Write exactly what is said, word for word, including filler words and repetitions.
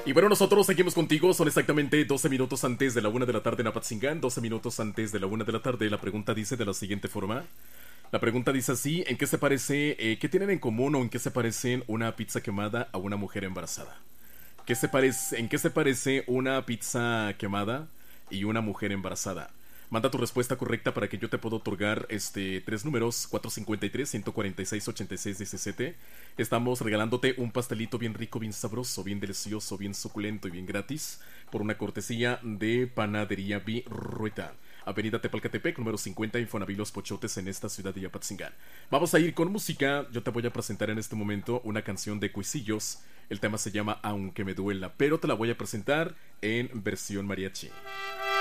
Y bueno, nosotros seguimos contigo. Son exactamente doce minutos antes de la una de la tarde en Apatzingán. doce minutos antes de la una de la tarde. La pregunta dice de la siguiente forma. La pregunta dice así: ¿en qué se parece, eh, qué tienen en común o en qué se parecen una pizza quemada a una mujer embarazada? ¿Qué se parece, ¿En qué se parece una pizza quemada y una mujer embarazada? Manda tu respuesta correcta para que yo te pueda otorgar este tres números: cuatro cinco tres, uno cuatro seis, ocho seis uno siete. Estamos regalándote un pastelito bien rico, bien sabroso, bien delicioso, bien suculento y bien gratis por una cortesía de Panadería Virrueta, Avenida Tepalcatepec, número cincuenta, Infonavit Los Pochotes, en esta ciudad de Apatzingán. Vamos a ir con música. Yo te voy a presentar en este momento una canción de Cuisillos. El tema se llama Aunque me duela, pero te la voy a presentar en versión mariachi.